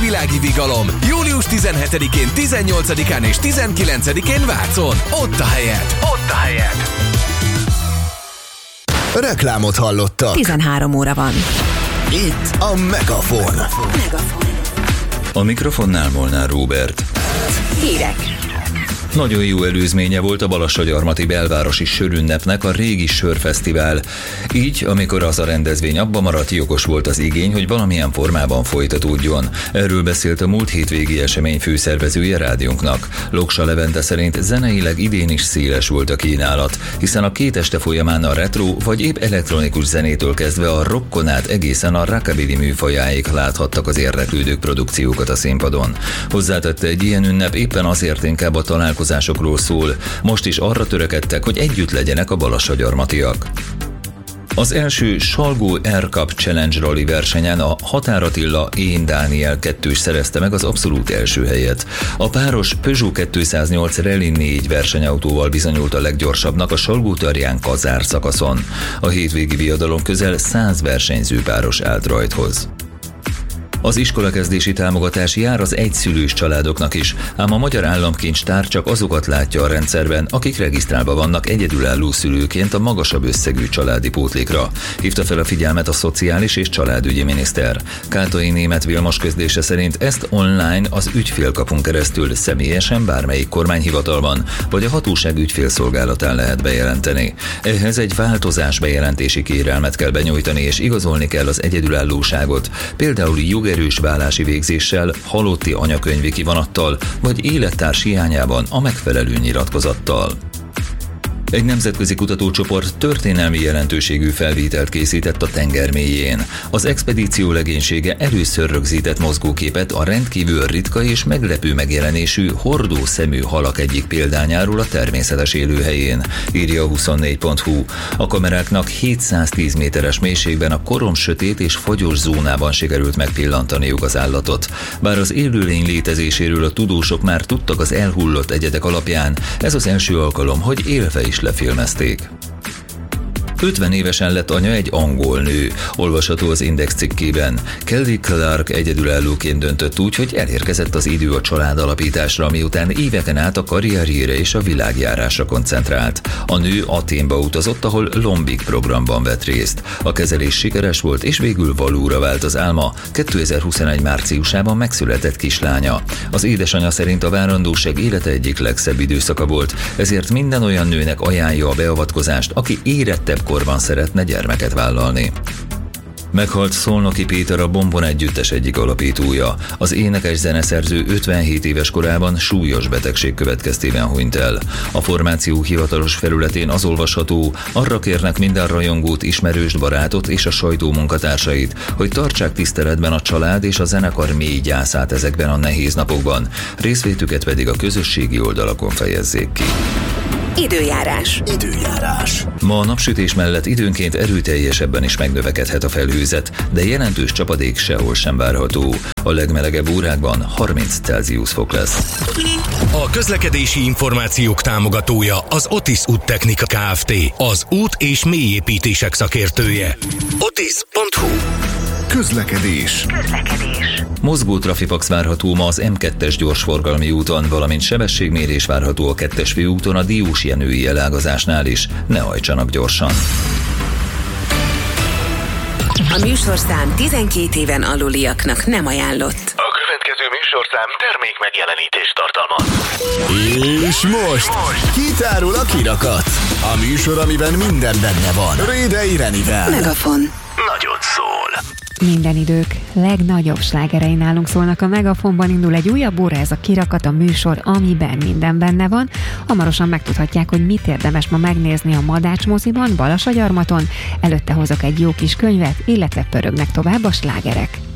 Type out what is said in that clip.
világi vigalom. Július 17-én, 18-án és 19-én Vácon. Ott a helyed. Reklámot hallottak. 13 óra van. Itt a Megafon. A mikrofonnál Molnár Róbert. Hírek. Nagyon jó előzménye volt a Balassagyarmati belvárosi sörünnepnek a régi sörfesztivál. Így, amikor az a rendezvény abba maradt, jogos volt az igény, hogy valamilyen formában folytatódjon. Erről beszélt a múlt hétvégi esemény főszervezője rádiónknak. Loksa Levente szerint zeneileg idén is széles volt a kínálat, hiszen a két este folyamán a retro vagy épp elektronikus zenétől kezdve a rockon át egészen a rockabilly műfajáig láthattak az érdeklődők produkciókat a színpadon. Hozzátette, egy ilyen ünnep éppen azért inkább a találkozásokról szól. Most is arra törekedtek, hogy együtt legyenek a balassagyarmatiak. Az első Salgó Air Cup Challenge Rally versenyen a Határ Attila Én Dániel 2-s szerezte meg az abszolút első helyet. A páros Peugeot 208 Rally 4 versenyautóval bizonyult a leggyorsabbnak a Salgó-Tarján-Kazár szakaszon. A hétvégi viadalon közel 100 versenyző páros állt rajthoz. Az iskolakezdési támogatás jár az egyszülős családoknak is, ám a Magyar Államkincstár csak azokat látja a rendszerben, akik regisztrálva vannak egyedülálló szülőként a magasabb összegű családi pótlékra. Hívta fel a figyelmet a Szociális és Családügyi Miniszter. Kátai Németh Vilmos közlése szerint ezt online az ügyfélkapun keresztül személyesen bármelyik kormányhivatalban vagy a hatóság ügyfélszolgálatán lehet bejelenteni. Ehhez egy változás bejelentési kérelmet kell benyújtani és igazolni kell az egyedülállóságot, például erős vállási végzéssel, halotti anyakönyvi kivonattal, vagy élettárs hiányában a megfelelő nyilatkozattal. Egy nemzetközi kutatócsoport történelmi jelentőségű felvételt készített a tenger mélyén. Az expedíció legénysége először rögzített mozgóképet a rendkívül ritka és meglepő megjelenésű hordószemű halak egyik példányáról a természetes élőhelyén, írja a 24.hu. A kameráknak 710 méteres mélységben a koromsötét és fagyos zónában sikerült megpillantaniuk az állatot. Bár az élőlény létezéséről a tudósok már tudtak az elhullott egyedek alapján, ez az első alkalom, hogy élve is lefilmezték. 50 évesen lett anya egy angol nő, olvasható az Index cikkében. Kelly Clark egyedülállóként döntött úgy, hogy elérkezett az idő a családalapításra, miután éveken át a karrierjére és a világjárásra koncentrált. A nő Athénba utazott, ahol Lombik programban vett részt. A kezelés sikeres volt, és végül valóra vált az álma. 2021 márciusában megszületett kislánya. Az édesanyja szerint a várandóság élete egyik legszebb időszaka volt, ezért minden olyan nőnek ajánlja a beavatkozást, aki érettebb korban szeretne gyermeket vállalni. Meghalt Szolnoki Péter, a Bombon együttes egyik alapítója. Az énekes zeneszerző 57 éves korában súlyos betegség következtében hunyt el. A formáció hivatalos felületén az olvasható, arra kérnek minden rajongót, ismerőst, barátot és a sajtó munkatársait, hogy tartsák tiszteletben a család és a zenekar mély gyászát ezekben a nehéz napokban, részvétüket pedig a közösségi oldalakon fejezzék ki. Időjárás. Ma a napsütés mellett időnként erőteljesebben is megnövekedhet a felhőzet, de jelentős csapadék sehol sem várható. A legmelegebb órákban 30 Celsius fok lesz. A közlekedési információk támogatója az Otis Úttechnika Kft. Az út- és mélyépítések szakértője. Otis.hu. Közlekedés. Mozgó trafipax várható ma az M2-es gyorsforgalmi úton, valamint sebességmérés várható a 2-es főúton a Diósjenői elágazásnál is. Ne hajtsanak gyorsan! A műsorszám 12 éven aluliaknak nem ajánlott. A következő műsorszám termék megjelenítést tartalmaz. És most kitárul a kirakat. A műsor, amiben minden benne van. Rédei Renivel. Megafon. Nagyot szól. Minden idők legnagyobb slágerei nálunk szólnak. A Megafonban indul egy újabb óra, ez a Kirakat, a műsor, amiben minden benne van. Hamarosan megtudhatják, hogy mit érdemes ma megnézni a Madács moziban, Balassagyarmaton. Előtte hozok egy jó kis könyvet, illetve pörögnek tovább a slágerek.